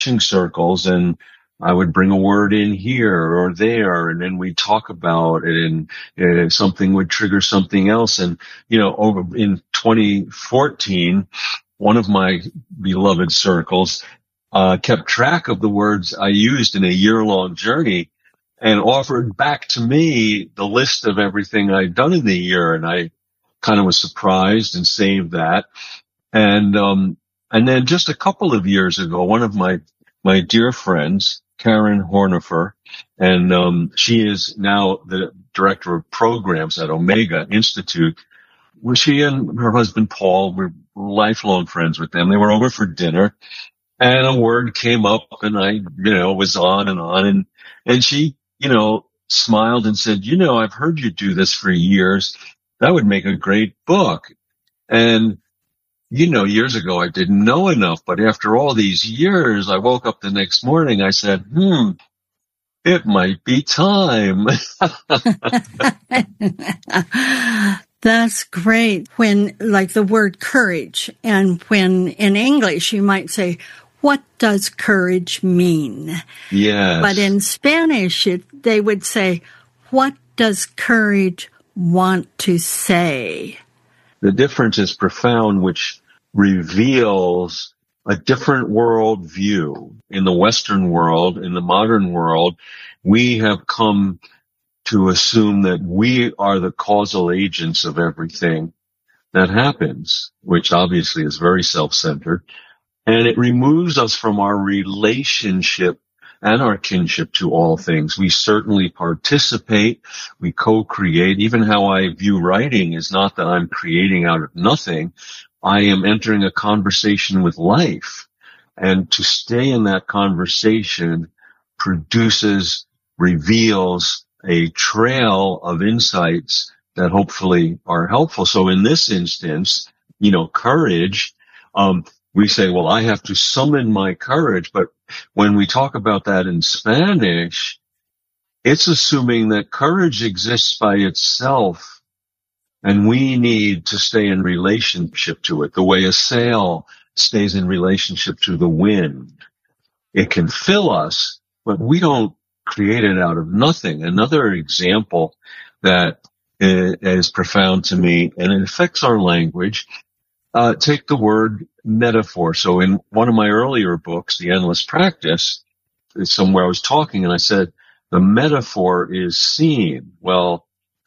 circles, and I would bring a word in here or there, and then we'd talk about it, and something would trigger something else. And, over in 2014, one of my beloved circles kept track of the words I used in a year-long journey and offered back to me the list of everything I'd done in the year. And I kind of was surprised and saved that. And then just a couple of years ago, one of my dear friends, Karen Hornifer, and she is now the director of programs at Omega Institute. She and her husband Paul were lifelong friends with them. They were over for dinner, and a word came up, and I, was on, and she, smiled and said, I've heard you do this for years. That would make a great book. And years ago, I didn't know enough, but after all these years, I woke up the next morning, I said, it might be time. That's great. When, like the word courage, and when in English, you might say, what does courage mean? Yes. But in Spanish, they would say, what does courage want to say? The difference is profound, which reveals a different world view. In the Western world, in the modern world, we have come to assume that we are the causal agents of everything that happens, which obviously is very self-centered. And it removes us from our relationship and our kinship to all things. We certainly participate, we co-create. Even how I view writing is not that I'm creating out of nothing. I am entering a conversation with life. And to stay in that conversation reveals a trail of insights that hopefully are helpful. So in this instance, courage, we say, well, I have to summon my courage. But when we talk about that in Spanish, it's assuming that courage exists by itself, and we need to stay in relationship to it, the way a sail stays in relationship to the wind. It can fill us, but we don't create it out of nothing. Another example that is profound to me, and it affects our language, take the word metaphor. So in one of my earlier books, The Endless Practice, somewhere I was talking and I said, the metaphor is seen. Well,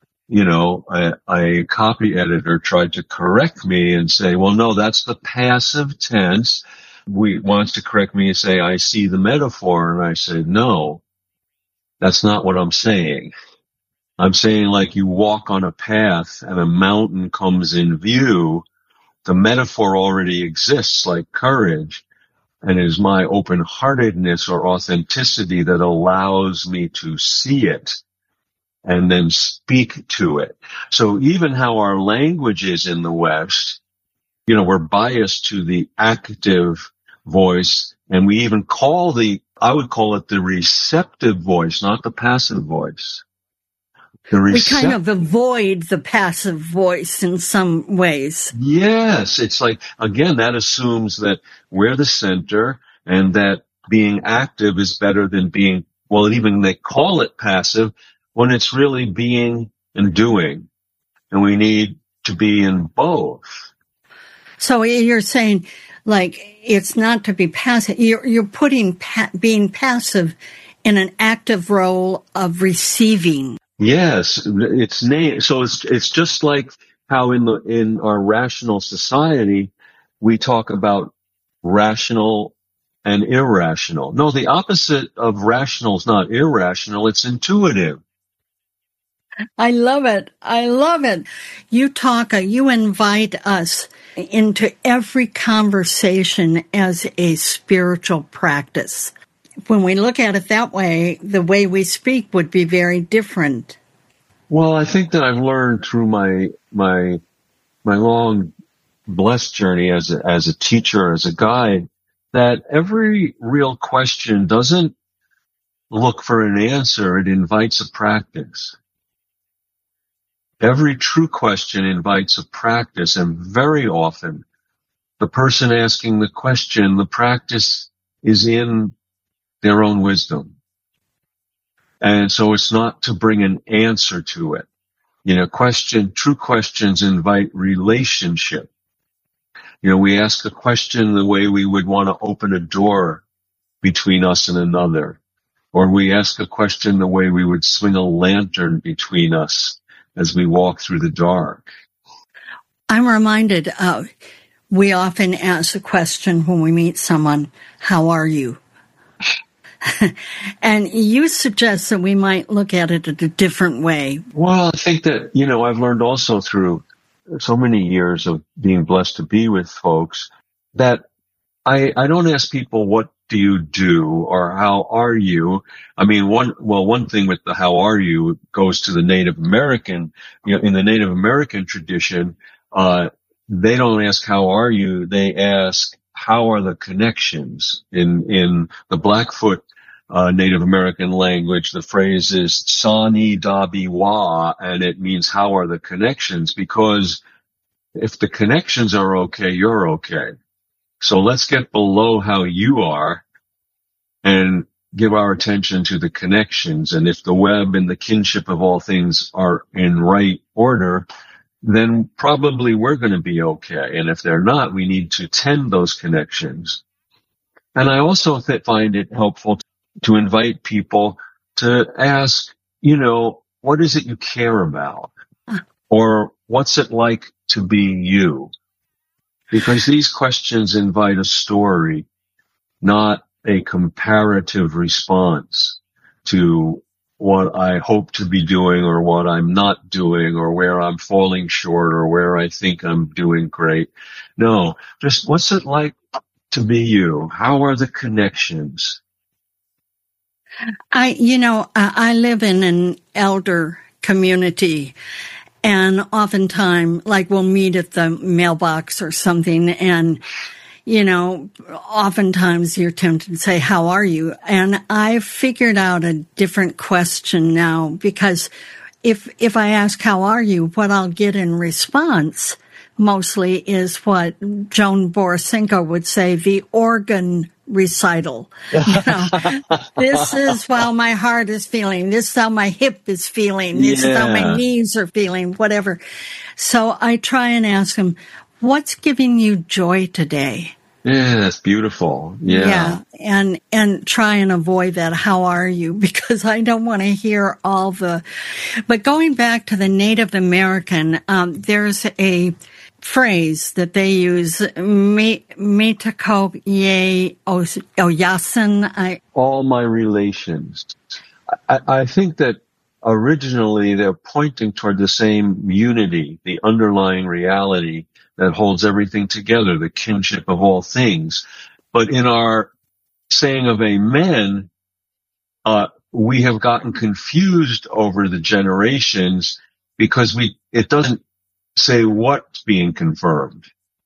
a copy editor tried to correct me and say, well, no, that's the passive tense. Wants to correct me and say, I see the metaphor. And I said, no, that's not what I'm saying. I'm saying, like, you walk on a path and a mountain comes in view. The metaphor already exists, like courage, and it is my open-heartedness or authenticity that allows me to see it and then speak to it. So even how our language is in the West, we're biased to the active voice, and we even I would call it the receptive voice, not the passive voice. We kind of avoid the passive voice in some ways. Yes. It's like, again, that assumes that we're the center and that being active is better than being, well, even they call it passive when it's really being and doing. And we need to be in both. So you're saying, like, it's not to be passive. You're putting being passive in an active role of receiving. Yes, it's named. So it's just like how in our rational society we talk about rational and irrational. No, the opposite of rational is not irrational; it's intuitive. I love it. I love it. You invite us into every conversation as a spiritual practice. When we look at it that way, the way we speak would be very different. Well, I think that I've learned through my long blessed journey as a teacher, as a guide, that every real question doesn't look for an answer. It invites a practice. Every true question invites a practice, and very often the person asking the question, the practice is in their own wisdom. And so it's not to bring an answer to it. True questions invite relationship. We ask a question the way we would want to open a door between us and another. Or we ask a question the way we would swing a lantern between us as we walk through the dark. I'm reminded, we often ask a question when we meet someone, how are you? And you suggest that we might look at it in a different way. Well, I think that, I've learned also through so many years of being blessed to be with folks that I don't ask people, what do you do or how are you? I mean, one thing with the how are you goes to the Native American, in the Native American tradition, they don't ask how are you, they ask how are the connections. In the Blackfoot Native American language, the phrase is Sani Dabi Wa, and it means how are the connections, because if the connections are okay, you're okay. So let's get below how you are and give our attention to the connections. And if the web and the kinship of all things are in right order, then probably we're going to be okay. And if they're not, we need to tend those connections. And I also find it helpful to invite people to ask, what is it you care about? Or what's it like to be you? Because these questions invite a story, not a comparative response to what I hope to be doing or what I'm not doing or where I'm falling short or where I think I'm doing great. No, just what's it like to be you? How are the connections? I live in an elder community, and oftentimes, like, we'll meet at the mailbox or something, and, oftentimes you're tempted to say, how are you? And I've figured out a different question now, because if I ask, how are you, what I'll get in response mostly is what Joan Borysenko would say, the organ recital. This is how my heart is feeling. This is how my hip is feeling. This is how my knees are feeling, whatever. So I try and ask them, what's giving you joy today? Yeah, that's beautiful. Yeah. And try and avoid that, how are you? Because I don't want to hear all but going back to the Native American, there's a phrase that they use, Metako ye oyasin. All my relations. I think that originally they're pointing toward the same unity, the underlying reality that holds everything together, the kinship of all things. But in our saying of amen, we have gotten confused over the generations because it doesn't say what's being confirmed.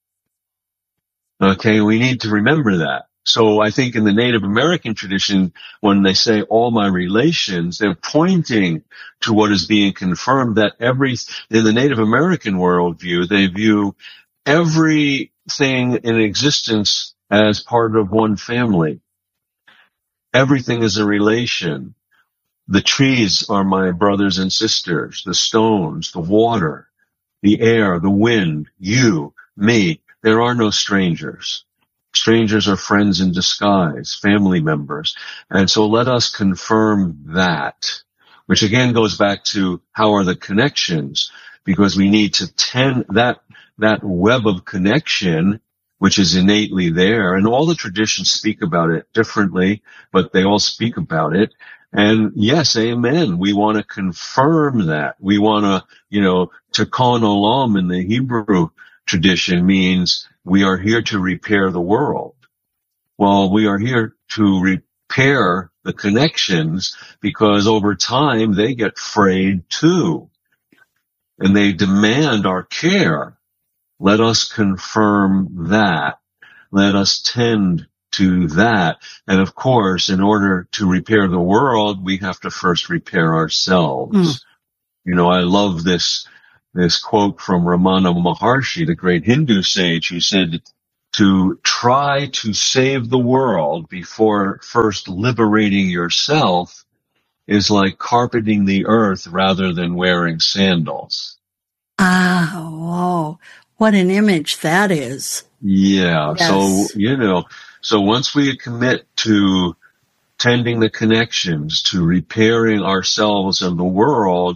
Okay, we need to remember that. So I think in the Native American tradition, when they say all my relations, they're pointing to what is being confirmed, that in the Native American worldview, they view everything in existence as part of one family. Everything is a relation. The trees are my brothers and sisters, the stones, the water, the air, the wind, you, me. There are no strangers. Strangers are friends in disguise, family members. And so let us confirm that, which again goes back to how are the connections, because we need to tend that web of connection, which is innately there. And all the traditions speak about it differently, but they all speak about it. And yes, amen. We want to confirm that. We want to, Tikkun Olam in the Hebrew tradition means we are here to repair the world. Well, we are here to repair the connections because over time they get frayed too. And they demand our care. Let us confirm that. Let us tend to that. And of course, in order to repair the world, we have to first repair ourselves. I love this quote from Ramana Maharshi, the great Hindu sage, who said, to try to save the world before first liberating yourself is like carpeting the earth rather than wearing sandals. Ah, whoa. What an image that is. Yeah. Yes. So once we commit to tending the connections, to repairing ourselves and the world,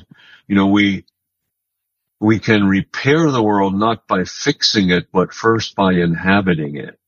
we can repair the world not by fixing it, but first by inhabiting it.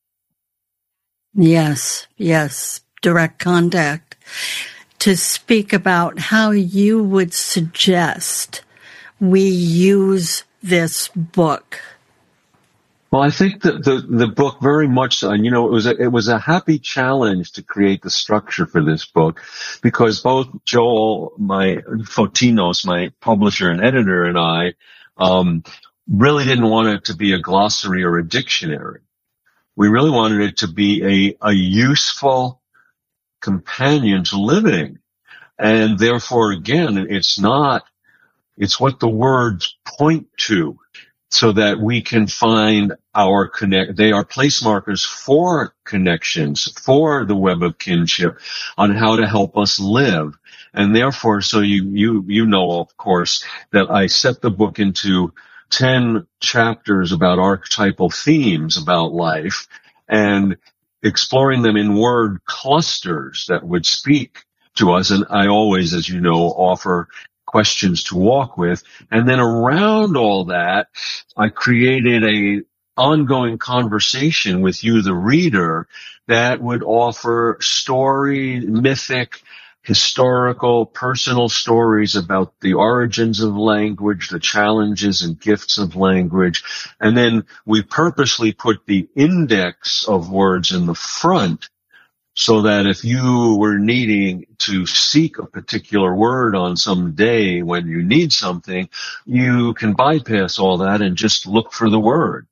Yes. Direct contact. To speak about how you would suggest we use this book. Well, I think that the book very much, it was a happy challenge to create the structure for this book, because both Joel, Fotinos, my publisher and editor, and I, really didn't want it to be a glossary or a dictionary. We really wanted it to be a useful companion to living. And therefore, again, it's what the words point to, so that we can find they are place markers for connections, for the web of kinship, on how to help us live. And therefore, so you know, of course, that I set the book into 10 chapters about archetypal themes about life, and exploring them in word clusters that would speak to us. And I always, as you know, offer questions to walk with. And then around all that, I created a ongoing conversation with you, the reader, that would offer story, mythic, historical, personal stories about the origins of language, the challenges and gifts of language. And then we purposely put the index of words in the front, so that if you were needing to seek a particular word on some day when you need something, you can bypass all that and just look for the word.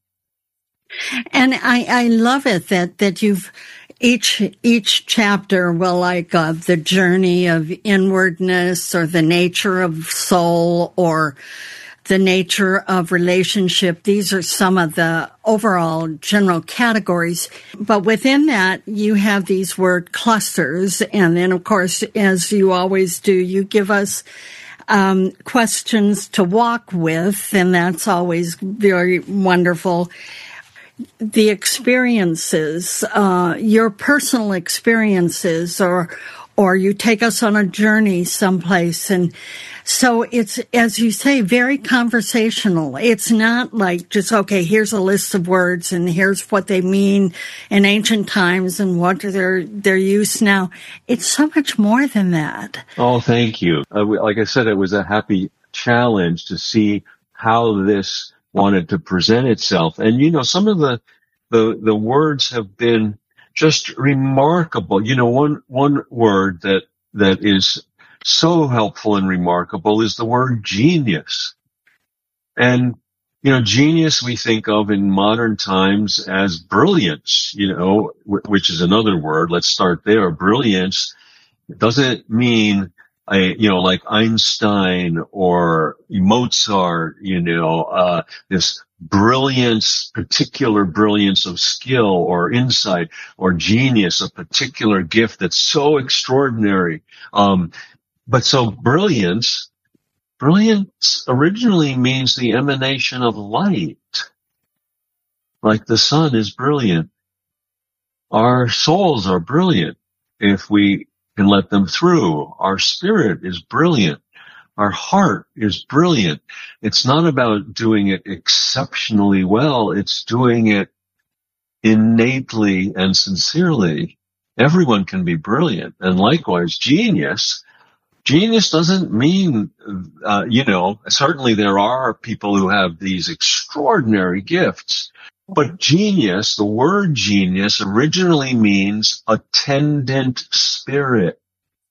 And I love it that you've each chapter will the journey of inwardness, or the nature of soul, or the nature of relationship. These are some of the overall general categories. But within that, you have these word clusters. And then, of course, as you always do, you give us questions to walk with. And that's always very wonderful. The experiences, your personal experiences, or you take us on a journey someplace. And so it's, as you say, very conversational. It's not like just, okay, here's a list of words and here's what they mean in ancient times and what are their use now. It's so much more than that. Oh, thank you. Like I said, it was a happy challenge to see how this wanted to present itself. And, some of the words have been just remarkable. One word that is so helpful and remarkable is the word genius. And, genius we think of in modern times as brilliance, which is another word. Let's start there. Brilliance doesn't mean like Einstein or Mozart, this brilliance, particular brilliance of skill or insight or genius, a particular gift that's so extraordinary. But so brilliance originally means the emanation of light. Like the sun is brilliant. Our souls are brilliant if we can let them through. Our spirit is brilliant. Our heart is brilliant. It's not about doing it exceptionally well. It's doing it innately and sincerely. Everyone can be brilliant. And likewise, genius doesn't mean, certainly there are people who have these extraordinary gifts. But genius, the word genius originally means attendant spirit.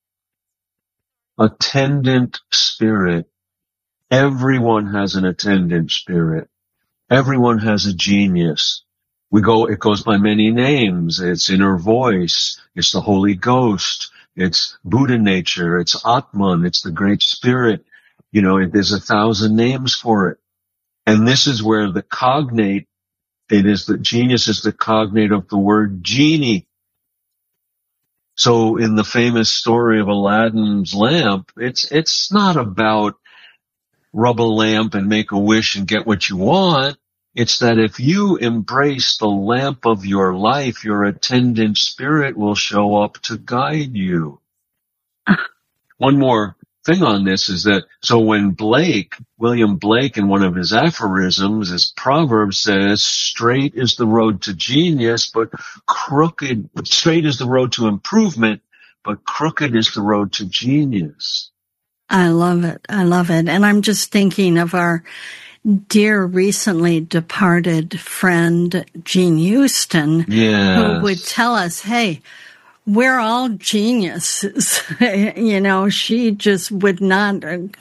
Attendant spirit. Everyone has an attendant spirit. Everyone has a genius. It goes by many names. It's inner voice. It's the Holy Ghost. It's Buddha nature. It's Atman. It's the Great Spirit. There's 1,000 names for it. And this is where the cognate genius is the cognate of the word genie. So in the famous story of Aladdin's lamp, it's not about rub a lamp and make a wish and get what you want. It's that if you embrace the lamp of your life, your attendant spirit will show up to guide you. One more thing on this is that, so when William Blake, in one of his aphorisms, his proverb says, straight is the road to genius, but straight is the road to improvement, but crooked is the road to genius. I love it. I love it. And I'm just thinking of our dear recently departed friend, Jean Houston, who would tell us, hey, we're all geniuses. She just would not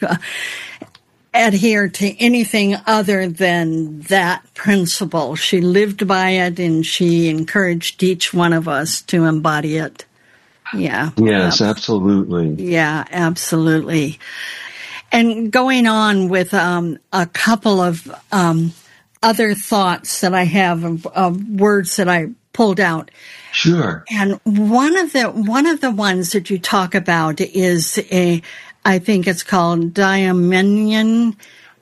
adhere to anything other than that principle. She lived by it, and she encouraged each one of us to embody it. Yeah. Yes, absolutely. Yeah, absolutely. And going on with a couple of other thoughts that I have of words that I pulled out. Sure. And one of the ones that you talk about is I think it's called daemonian.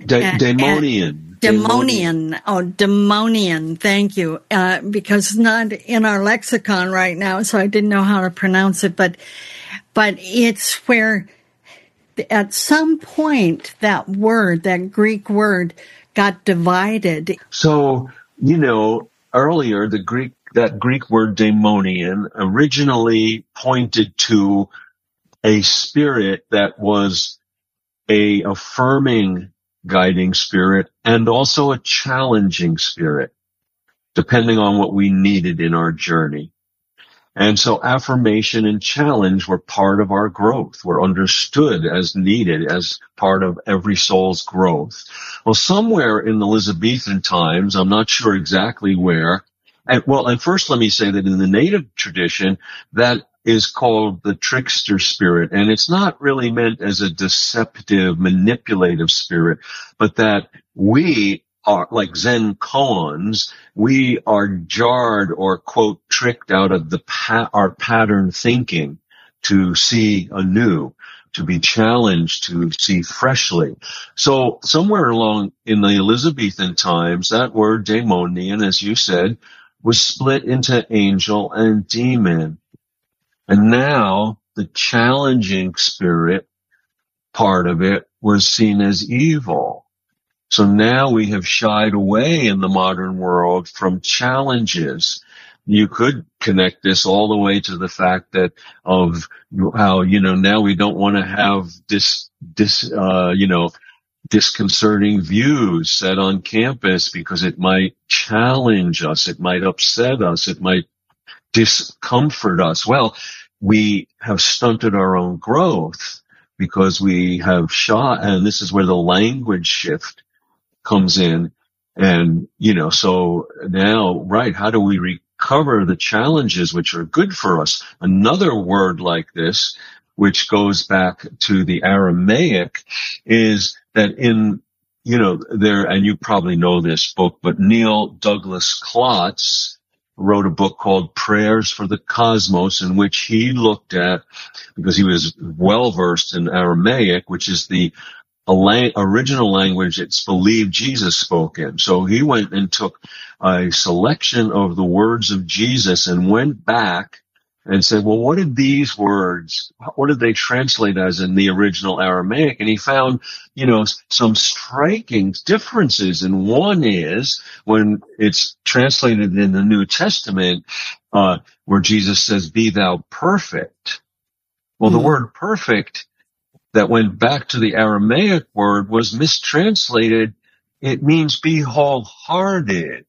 Daemonian. Oh, daemonian. Thank you. Because it's not in our lexicon right now, so I didn't know how to pronounce it. But it's where at some point that Greek word, got divided. So, earlier that Greek word daemonian originally pointed to a spirit that was a affirming guiding spirit and also a challenging spirit, depending on what we needed in our journey. And so affirmation and challenge were part of our growth, were understood as needed as part of every soul's growth. Well, somewhere in the Elizabethan times, I'm not sure exactly where, and first let me say that in the native tradition, that is called the trickster spirit, and it's not really meant as a deceptive, manipulative spirit, but that we are like Zen koans, we are jarred or, quote, tricked out of our pattern thinking to see anew, to be challenged, to see freshly. So somewhere along in the Elizabethan times, that word daemonian, as you said, was split into angel and demon. And now the challenging spirit part of it was seen as evil. So now we have shied away in the modern world from challenges. You could connect this all the way to the fact that of how, now we don't want to have disconcerting views set on campus because it might challenge us. It might upset us. It might discomfort us. Well, we have stunted our own growth because we have and this is where the language shift comes in. And, so now, right, how do we recover the challenges which are good for us? Another word like this, which goes back to the Aramaic, is that and you probably know this book, but Neil Douglas Klotz wrote a book called Prayers for the Cosmos, in which he looked at, because he was well versed in Aramaic, which is the original language it's believed Jesus spoke in. So he went and took a selection of the words of Jesus and went back and said, well, what did these words, what did they translate as in the original Aramaic? And he found, some striking differences. And one is when it's translated in the New Testament, where Jesus says, be thou perfect. Well, the word perfect that went back to the Aramaic word was mistranslated. It means be wholehearted.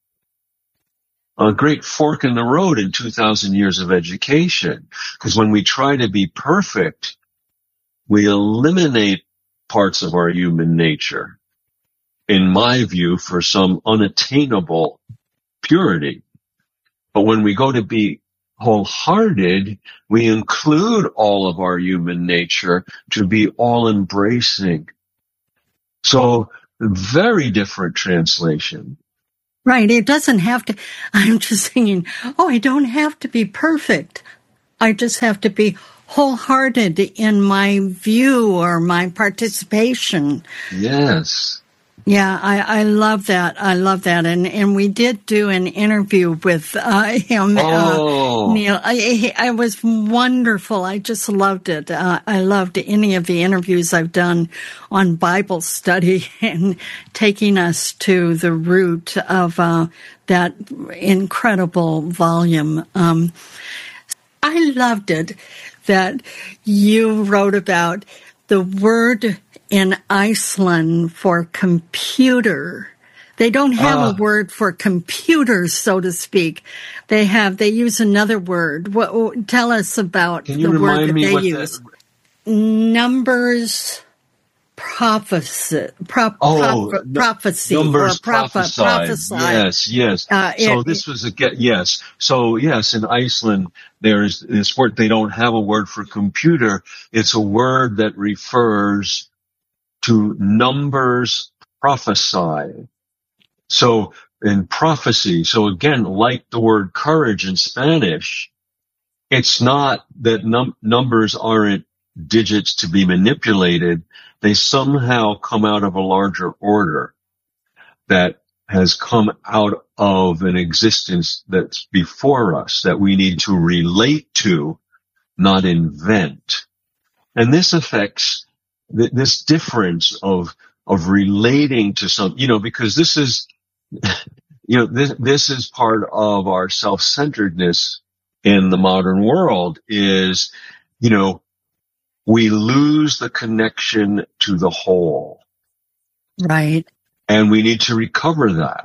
A great fork in the road in 2,000 years of education. Because when we try to be perfect, we eliminate parts of our human nature, in my view, for some unattainable purity. But when we go to be wholehearted, we include all of our human nature to be all-embracing. So, very different translation. Right. It doesn't have to, I'm just thinking, I don't have to be perfect. I just have to be wholehearted in my view or my participation. Yes. Yeah, I love that. I love that. And we did do an interview with him, Neil. It was wonderful. I just loved it. I loved any of the interviews I've done on Bible study and taking us to the root of that incredible volume. I loved it that you wrote about the word in Iceland for computer. They don't have a word for computers, so to speak. They use another word. Tell us about the word that they use. Numbers prophecy. Prophecy. Numbers prophesy. Yes. So this was yes. So yes, in Iceland, there's this word. They don't have a word for computer. It's a word that refers to numbers prophesy. So in prophecy, so again, like the word courage in Spanish, it's not that numbers aren't digits to be manipulated. They somehow come out of a larger order that has come out of an existence that's before us that we need to relate to, not invent. And this affects this difference of relating to some, because this is, this is part of our self-centeredness in the modern world is, we lose the connection to the whole. Right. And we need to recover that.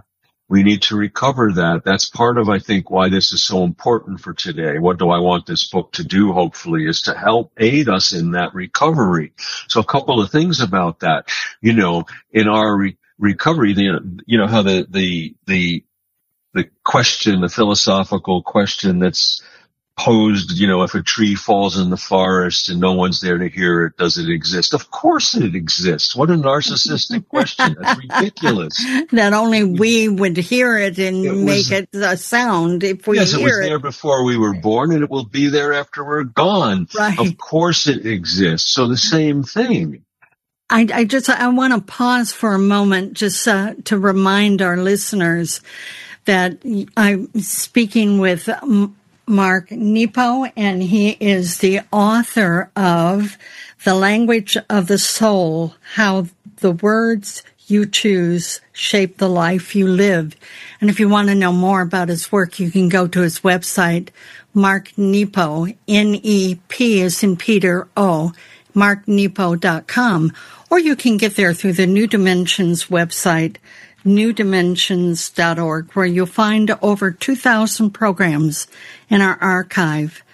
That's part of, I think, why this is so important for today. What do I want this book to do, hopefully, is to help aid us in that recovery. So a couple of things about that. In our recovery, how the question, the philosophical question that's posed, if a tree falls in the forest and no one's there to hear it, does it exist? Of course it exists. What a narcissistic question. That's ridiculous. That only we would hear it and make it a sound if we hear it. Yes, it was there before we were born and it will be there after we're gone. Right. Of course it exists. So the same thing. I want to pause for a moment just to remind our listeners that I'm speaking with Mark Nepo, and he is the author of The Language of the Soul, How the Words You Choose Shape the Life You Live. And if you want to know more about his work, you can go to his website, Mark Nepo, N-E-P as in Peter, O, marknepo.com. Or you can get there through the New Dimensions website, newdimensions.org, where you'll find over 2,000 programs in our archive.